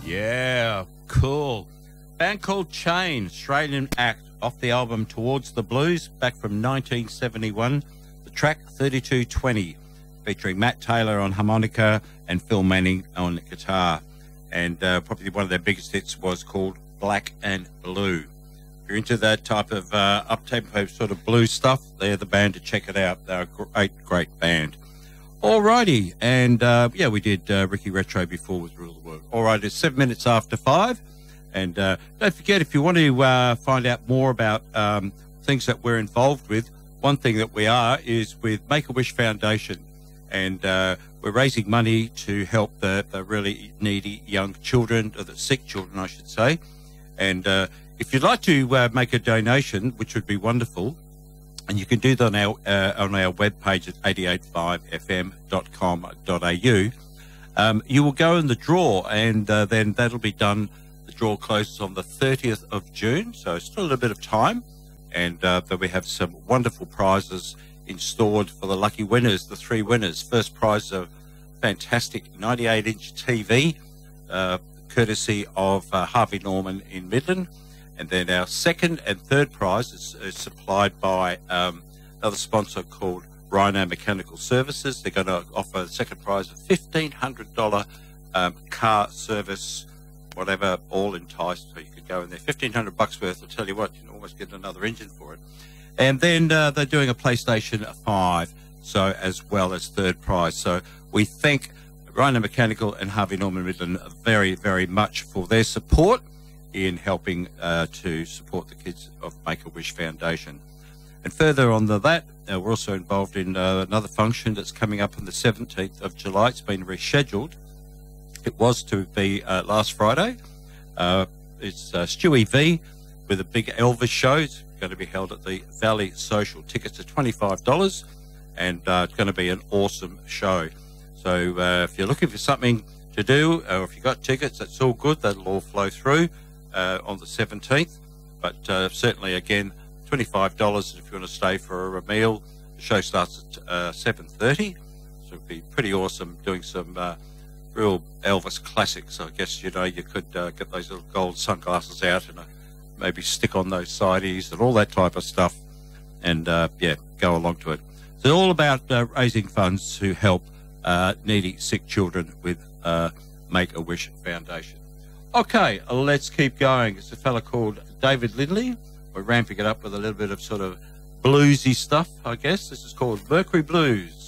Yeah, cool. Band called Chain, Australian act, off the album Towards the Blues, back from 1971. The track 3220, featuring Matt Taylor on harmonica and Phil Manning on guitar. And probably one of their biggest hits was called Black and Blue. If you're into that type of up-tempo sort of blues stuff, they're the band to check it out. They're a great, great band. Alrighty, and yeah, we did Ricky Retro before with Rule of the World. Alright, it's 7 minutes after 5, and don't forget, if you want to find out more about things that we're involved with, one thing that we are is with Make-A-Wish Foundation, and we're raising money to help the really needy young children, or the sick children, I should say. And if you'd like to make a donation, which would be wonderful, and you can do that on our webpage at 885fm.com.au, you will go in the draw, and then that'll be done. The draw closes on the 30th of June, so still a little bit of time. And then we have some wonderful prizes installed for the lucky winners, the 3 winners. First prize, a fantastic 98-inch TV, courtesy of Harvey Norman in Midland. And then our second and third prize is supplied by another sponsor called Rhino Mechanical Services. They're going to offer the second prize a $1,500 car service, whatever, all enticed. So you could go in there, $1,500 worth. I'll tell you what, you can almost get another engine for it. And then they're doing a PlayStation 5, so as well as third prize. So we thank Rhino Mechanical and Harvey Norman Midland very, very much for their support in helping to support the kids of Make-A-Wish Foundation. And further on to that, we're also involved in another function that's coming up on the 17th of July. It's been rescheduled. It was to be last Friday. It's Stewie V with a big Elvis show. It's going to be held at the Valley Social. Tickets are $25, and it's going to be an awesome show. So if you're looking for something to do, or if you've got tickets, that's all good. That'll all flow through on the 17th. But certainly, again, $25 if you want to stay for a meal. The show starts at 7:30, so it'd be pretty awesome doing some real Elvis classics. I guess, you know, you could get those little gold sunglasses out and maybe stick on those sideys and all that type of stuff, and yeah, go along to it. So all about raising funds to help needy, sick children with Make-A-Wish Foundation. Okay, let's keep going. It's a fella called David Lindley. We're ramping it up with a little bit of sort of bluesy stuff, I guess. This is called Mercury Blues.